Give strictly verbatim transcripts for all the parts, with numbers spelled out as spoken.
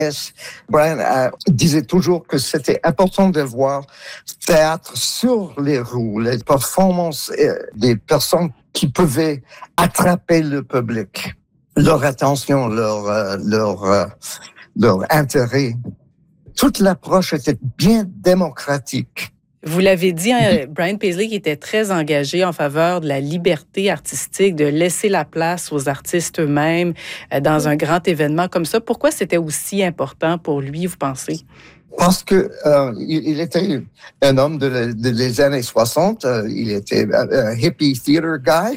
Brian euh, disait toujours que c'était important de voir théâtre sur les roues, les performances euh, des personnes qui pouvaient attraper le public, leur attention, leur euh, leur euh, leur intérêt. Toute l'approche était bien démocratique. Vous l'avez dit, hein, Brian Paisley qui était très engagé en faveur de la liberté artistique, de laisser la place aux artistes eux-mêmes euh, dans un grand événement comme ça. Pourquoi c'était aussi important pour lui, vous pensez? Parce que euh, il, il était un homme de, la, de les années soixante. Euh, il était un hippie theater guy.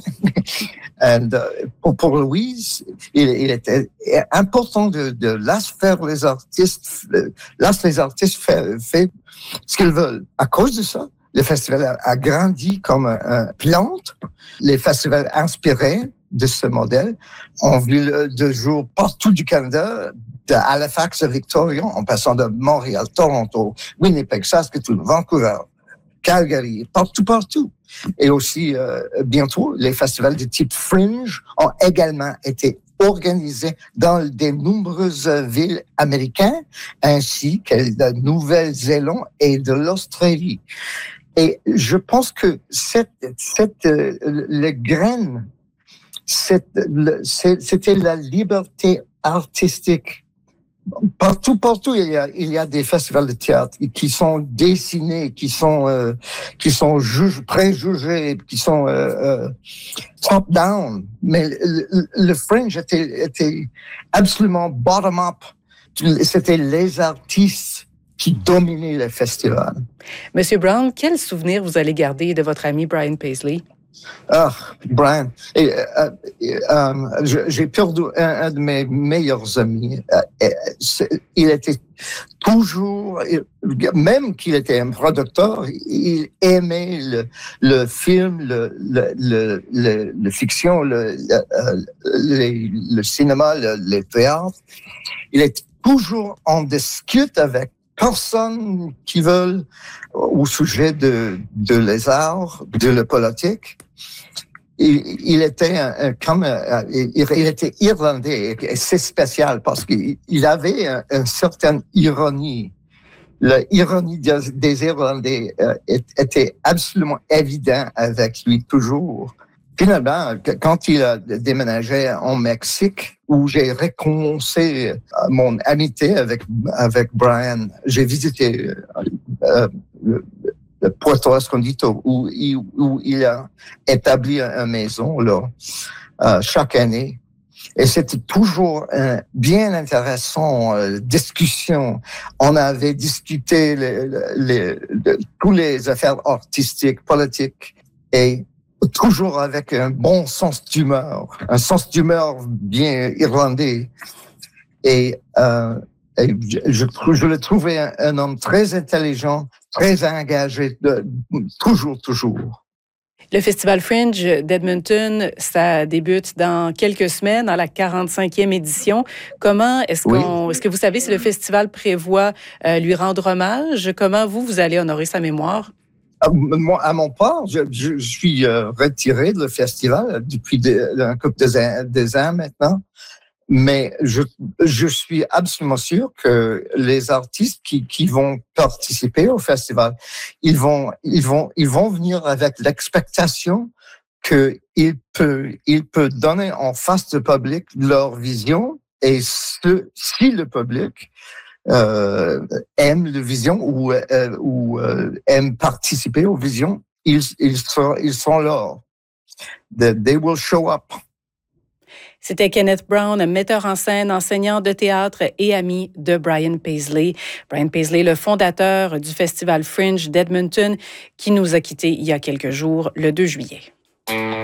And, uh, pour, pour Louise, il, il était important de, de laisser faire les artistes, laisser les artistes faire, faire ce qu'ils veulent. À cause de ça, le festival a, a grandi comme un, un plante. Les festivals inspirés de ce modèle ont vu le, de jour partout du Canada, de Halifax à Victoria, en passant de Montréal, Toronto, Winnipeg, Saskatoon, Vancouver, Calgary, partout, partout. Et aussi, euh, bientôt, les festivals de type Fringe ont également été organisés dans de nombreuses villes américaines, ainsi que de Nouvelle-Zélande et de l'Australie. Et je pense que cette, cette, euh, le graine, cette, le, c'était la liberté artistique. Partout, partout, il y a, il y a des festivals de théâtre qui sont dessinés, qui sont, euh, qui sont juge, préjugés, qui sont euh, euh, top down. Mais le, le Fringe était, était absolument bottom up. C'était les artistes qui dominaient le festival. Monsieur Brown, quel souvenir vous allez garder de votre ami Brian Paisley? Ah, Brian, et, euh, euh, j'ai perdu un, un de mes meilleurs amis. Euh, il était toujours, même qu'il était un producteur, il aimait le, le film, le, le, le, le, le fiction, le, le, le, le cinéma, le, le théâtre. Il est toujours en discute avec personnes qui veulent au sujet de, de les arts, de la politique. Il, il était un, comme un, il, il était irlandais et c'est spécial parce qu'il il avait un, une certaine ironie. L'ironie des, des Irlandais euh, était absolument évident avec lui toujours. Finalement, quand il a déménagé en Mexique, où j'ai recommencé mon amitié avec avec Brian, j'ai visité euh, le, le Puerto Escondido, où il, où il a établi une maison là euh, chaque année. Et c'était toujours euh, bien intéressant, euh, discussion. On avait discuté les, les, les, toutes les affaires artistiques, politiques, et toujours avec un bon sens d'humeur, un sens d'humeur bien irlandais. Et, euh, et je, je le trouvais un, un homme très intelligent, très engagé, de, toujours, toujours. Le Festival Fringe d'Edmonton, ça débute dans quelques semaines, dans la quarante-cinquième édition. Comment est-ce qu'on, oui. est-ce que vous savez si le festival prévoit euh, lui rendre hommage? Comment vous, vous allez honorer sa mémoire? Moi, à mon part, je, je, je suis euh, retiré de le festival depuis de, un couple de, des ans maintenant. Mais je, je suis absolument sûr que les artistes qui, qui vont participer au festival, ils vont, ils vont, ils vont venir avec l'expectation qu'il peut, il peut donner en face du public leur vision et ce, si le public euh, aime la vision ou, euh, ou euh, aime participer aux visions, ils, ils sont, ils sont là. They will show up. C'était Kenneth Brown, metteur en scène, enseignant de théâtre et ami de Brian Paisley. Brian Paisley, le fondateur du Festival Fringe d'Edmonton, qui nous a quittés il y a quelques jours, le deux juillet.